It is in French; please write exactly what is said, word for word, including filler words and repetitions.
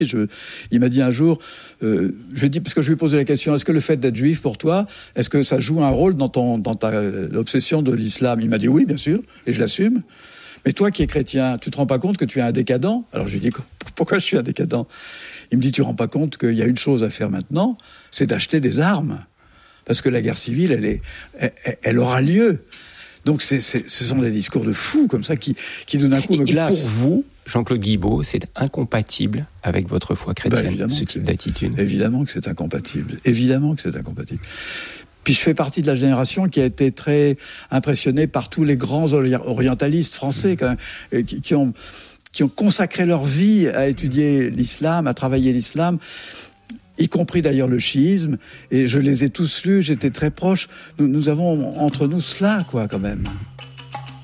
Je, il m'a dit un jour, euh, je dis parce que je lui ai posé la question, est-ce que le fait d'être juif pour toi, est-ce que ça joue un rôle dans ton, dans ta l'obsession de l'islam? Il m'a dit oui, bien sûr, et je l'assume. Mais toi qui es chrétien, tu te rends pas compte que tu es un décadent? Alors je lui dis, pourquoi je suis un décadent? Il me dit, tu te rends pas compte qu'il y a une chose à faire maintenant, c'est d'acheter des armes, parce que la guerre civile, elle est, elle, elle aura lieu. Donc c'est, c'est, ce sont des discours de fous comme ça qui, qui d'un coup me glacent. Et pour vous, Jean-Claude Guibault, c'est incompatible avec votre foi chrétienne, bah, ce type d'attitude? Évidemment que c'est incompatible. Évidemment que c'est incompatible. Puis je fais partie de la génération qui a été très impressionnée par tous les grands orientalistes français quand même, qui, qui ont qui ont consacré leur vie à étudier l'islam, à travailler l'islam, y compris d'ailleurs le chiisme, et je les ai tous lus, j'étais très proche. Nous, nous avons entre nous cela, quoi, quand même.